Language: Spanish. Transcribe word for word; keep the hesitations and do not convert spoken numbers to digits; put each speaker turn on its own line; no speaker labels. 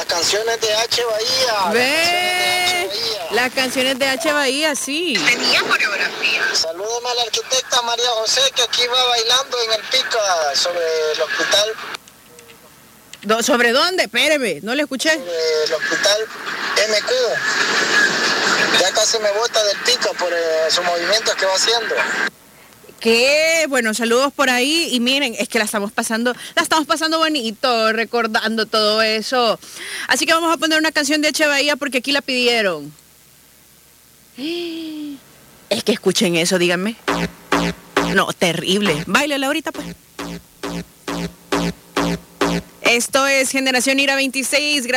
Las canciones de H. Bahía.
Ve, las canciones de H. Bahía, sí.
Tenía coreografía.
Salúdame a la arquitecta María José, que aquí va bailando en el pico sobre el hospital.
Do, ¿Sobre dónde? Espéreme, no le escuché.
Sobre el hospital M Q. Ya casi me bota del pico por eh, sus movimientos que va haciendo.
Qué bueno, saludos por ahí y miren, es que la estamos pasando, la estamos pasando bonito, recordando todo eso. Así que vamos a poner una canción de H. Bahía porque aquí la pidieron. Es que escuchen eso, díganme. No, terrible. Báilala ahorita, pues. Esto es Generación Ira veintiséis.